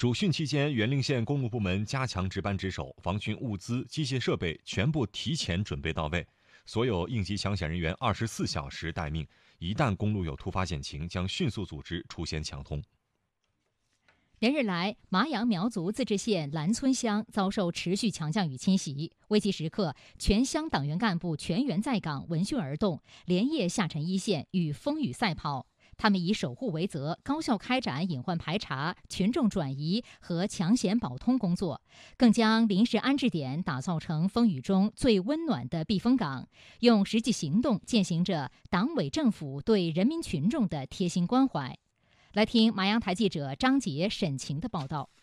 主训期间，沅陵县公路部门加强值班值守，防汛物资、机械设备全部提前准备到位，所有应急抢险人员24小时待命，一旦公路有突发险情，将迅速组织出险抢通。 连日来，麻阳苗族自治县兰村乡遭受持续强降雨侵袭，危急时刻，全乡党员干部全员在岗，闻讯而动，连夜下沉一线，与风雨赛跑。他们以守护为责，高效开展隐患排查、群众转移和抢险保通工作，更将临时安置点打造成风雨中最温暖的避风港，用实际行动践行着党委政府对人民群众的贴心关怀。来听麻阳台记者张杰、沈晴的报道。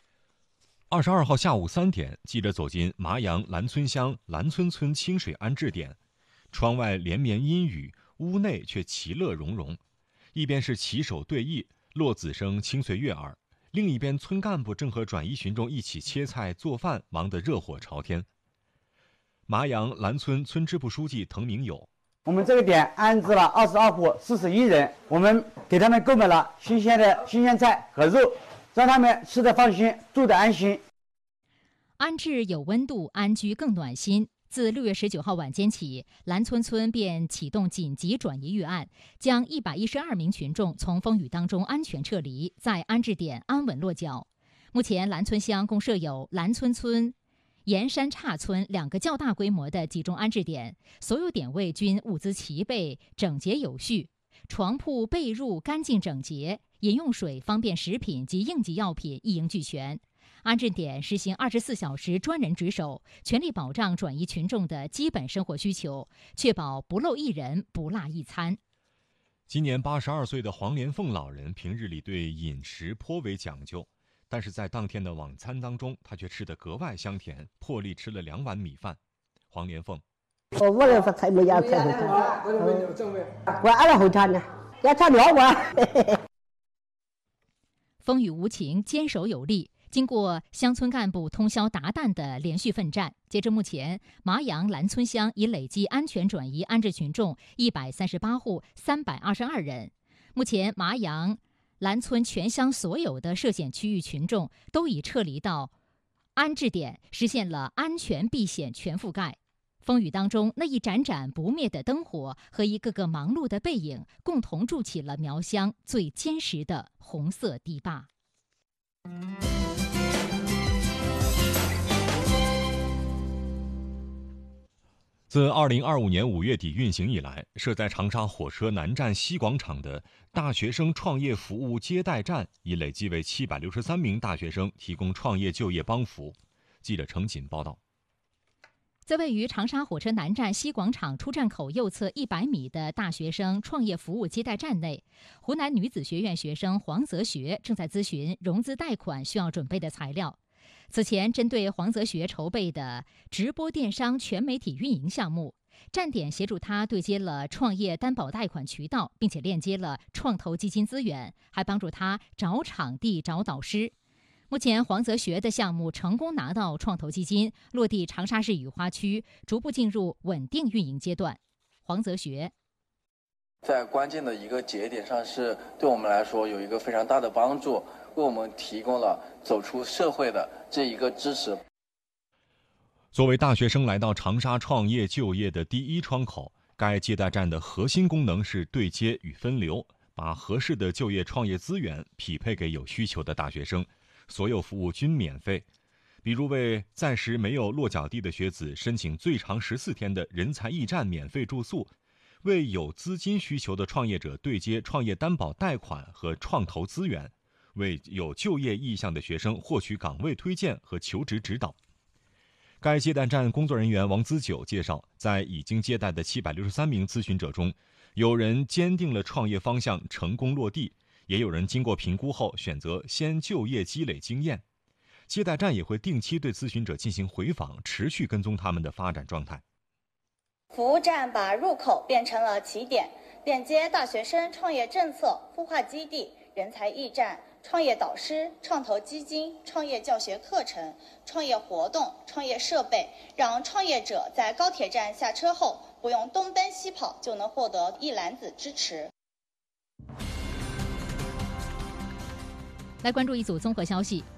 22号下午3点，记者走进麻阳兰村乡兰村村清水安置点，窗外连绵阴雨，屋内却其乐融融。一边是骑手对弈，落子声清脆悦耳；另一边，村干部正和转移群众一起切菜做饭，忙得热火朝天。麻阳兰村村支部书记滕明友： 我们这个点安置了22户41人，我们给他们购买了新鲜菜和肉，让他们吃得放心，住得安心。 安置有温度，安居更暖心。自6月19号晚间起，兰村村便启动紧急转移预案，将112名群众从风雨当中安全撤离，在安置点安稳落脚。目前，兰村乡共设有兰村村、盐山岔村2个较大规模的集中安置点，所有点位均物资齐备、整洁有序，床铺被褥干净整洁，饮用水、方便食品及应急药品一应俱全。安置点实行24小时专人值守，全力保障转移群众的基本生活需求，确保不漏一人、不落一餐。 今年82岁的黄连凤老人平日里对饮食颇为讲究，但是在当天的晚餐当中，他却吃得格外香甜，破例吃了2碗米饭。黄连凤： 我来说才没要才会谈，我俺来会谈呢，要谈聊我。 风雨无情，坚守有力。经过乡村干部通宵达旦的连续奋战，截至目前，麻阳兰村乡已累计安全转移安置群众138户322人。目前，麻阳兰村全乡所有的涉险区域群众都已撤离到安置点，实现了安全避险全覆盖。风雨当中，那一盏盏不灭的灯火和一个个忙碌的背影，共同筑起了苗乡最坚实的红色堤坝。 自2025年5月底运行以来，设在长沙火车南站西广场的大学生创业服务接待站已累计为763名大学生提供创业就业帮扶。记者程锦报道。 在位于长沙火车南站西广场出站口右侧100米的大学生创业服务接待站内，湖南女子学院学生黄泽学正在咨询融资贷款需要准备的材料。此前，针对黄泽学筹备的直播电商全媒体运营项目，站点协助他对接了创业担保贷款渠道，并且链接了创投基金资源，还帮助他找场地、找导师。目前，黄泽学的项目成功拿到创投基金，落地长沙市雨花区，逐步进入稳定运营阶段。黄泽学在关键的一个节点上，是对我们来说有一个非常大的帮助，为我们提供了走出社会的这一个支持。 作为大学生来到长沙创业就业的第一窗口，该接待站的核心功能是对接与分流，把合适的就业创业资源匹配给有需求的大学生，所有服务均免费。比如为暂时没有落脚地的学子申请最长14天的人才驿站免费住宿，为有资金需求的创业者对接创业担保贷款和创投资源，为有就业意向的学生获取岗位推荐和求职指导。该接待站工作人员王子久介绍，在已经接待的763名咨询者中，有人坚定了创业方向，成功落地，也有人经过评估后选择先就业积累经验。接待站也会定期对咨询者进行回访，持续跟踪他们的发展状态。 服务站把入口变成了起点，链接大学生创业政策、孵化基地、人才驿站、创业导师、创投基金、创业教学课程、创业活动、创业设备，让创业者在高铁站下车后不用东奔西跑，就能获得一篮子支持。 来关注一组综合消息。